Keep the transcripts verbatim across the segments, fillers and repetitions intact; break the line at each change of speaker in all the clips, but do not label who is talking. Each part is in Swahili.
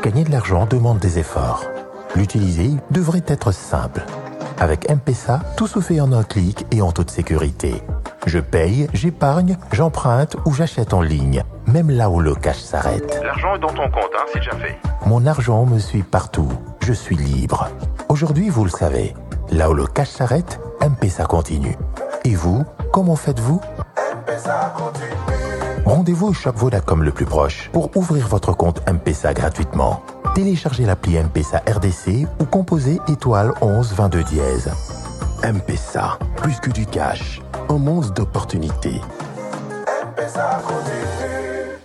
Gagner de l'argent demande des efforts. L'utiliser devrait être simple. Avec M-Pesa, tout se fait en un clic et en toute sécurité. Je paye, j'épargne, j'emprunte ou j'achète en ligne, même là où le cash s'arrête.
L'argent est dans ton compte, hein, c'est déjà fait.
Mon argent me suit partout. Je suis libre. Aujourd'hui, vous le savez, là où le cash s'arrête, M-Pesa continue. Et vous, comment faites-vous?
M-Pesa continue.
Rendez-vous au shop Vodacom le plus proche pour ouvrir votre compte M-Pesa gratuitement. Téléchargez l'appli M-Pesa R D C ou composez étoile onze vingt-deux dièse. M-Pesa, plus que du cash, un monde d'opportunités.
M-Pesa continue.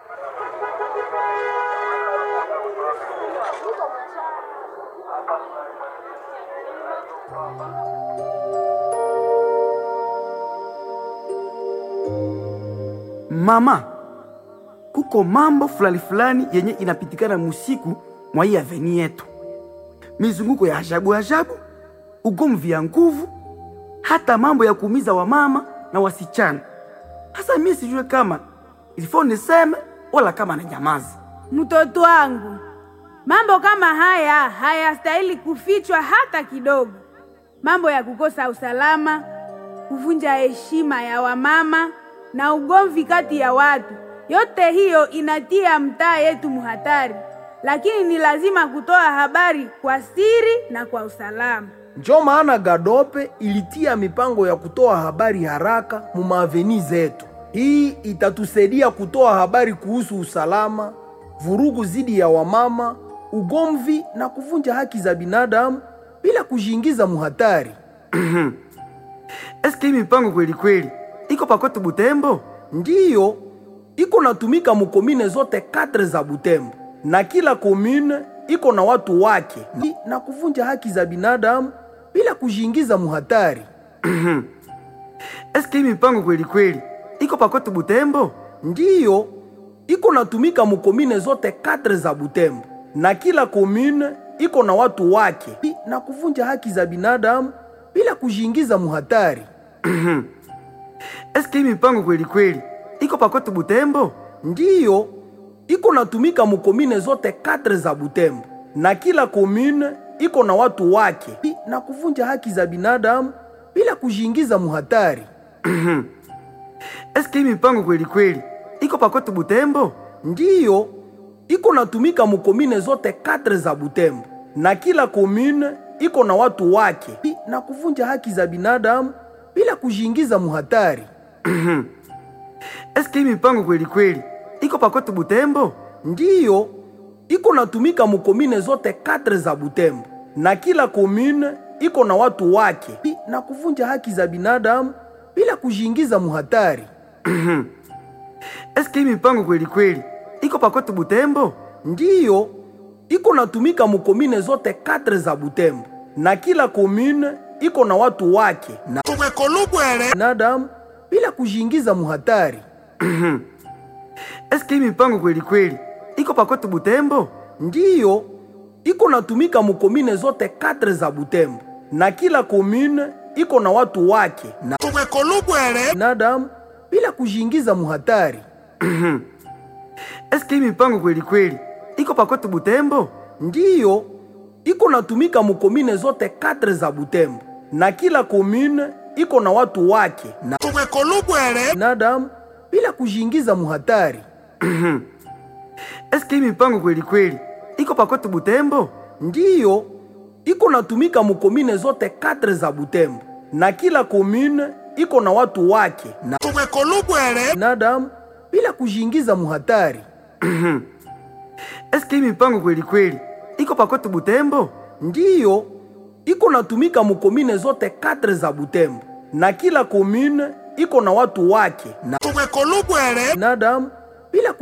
Mama, kuko mambo fulani fulani yenye inapitikana musiku mwa hii aveni yetu. Mizunguko ya ajabu ajabu, ugomvi ya nguvu, hata mambo ya kuumiza wamama na wasichana. Hasa mimi sijue kama ilifaa niseme wala kama na nyamaza.
Mtoto wangu, mambo kama haya hayastahili kufichwa hata kidogo. Mambo ya kukosa usalama, kuvunja heshima ya wamama na ugomvi kati ya watu, yote hiyo inatia mtaa yetu muhatari. Lakini ni lazima kutoa habari kwa siri na kwa usalama.
Njo maana Gadope ilitia mipango ya kutoa habari haraka mu maaveni zetu. Hii itatusaidia kutoa habari kuhusu usalama, vurugu zidi ya wamama, ugomvi na kuvunja haki za binadamu bila kujiingiza muhatari.
Eske hii mipango kweli kweli iko pakote Butembo?
Ndiyo, iko natumika mukomine zote katre za Butembo. Na kila komune iko na watu wake na kuvunja haki za binadamu bila kujiingiza muhatari.
Eske hii mipango kweli kweli iko pakote Butembo?
Ndiyo, iko natumika mukomine zote katre za Butembo. Na kila komune iko na watu wake na kuvunja haki za binadamu bila kujiingiza muhatari.
Eske hii mipango kweli kweli iko pakote Butembo?
Ndiyo, iko natumika mukomine zote katre za Butembo. Na kila komune iko na watu wake na kuvunja haki za binadamu bila kujiingiza muhatari.
Eske hii mipango kweli kweli iko pakote Butembo?
Ndiyo, iko natumika mukomine zote katre za Butembo. Na kila komune iko na watu wake na kuvunja haki za binadamu bila kujiingiza muhatari.
Eske hii mipango kweli kweli iko pakote Butembo?
Ndiyo, iko natumika mukomine zote katre za Butembo. Na kila komune iko na watu wake na kuvunja haki za binadamu bila kujiingiza muhatari.
Eske hii mipango kweli kweli iko pakote Butembo?
Ndiyo, iko natumika mukomine zote katre za Butembo. Na kila komune iko na watu wake na binadamu bila kujiingiza muhatari.
Eske hii mipango kweli kweli iko pakote Butembo?
Ndiyo, iko natumika mukomine zote katre za Butembo. Na kila komune iko na watu wake na binadamu bila kujiingiza muhatari.
Eske hii mipango kweli kweli iko pakote Butembo?
Ndiyo, iko natumika mukomine zote katre za Butembo. Na kila komune iko na watu wake na binadamu bila kujiingiza muhatari.
Eske hii mipango kweli kweli iko pakote Butembo?
Ndiyo, iko natumika mukomine zote katre za Butembo. Na kila komune iko na watu wake na binadamu bila kujiingiza muhatari.
Eske hii mipango kweli kweli iko pakote Butembo?
Ndiyo, iko natumika mukomine zote katre za Butembo. Na kila komune iko na watu wake na binadamu bila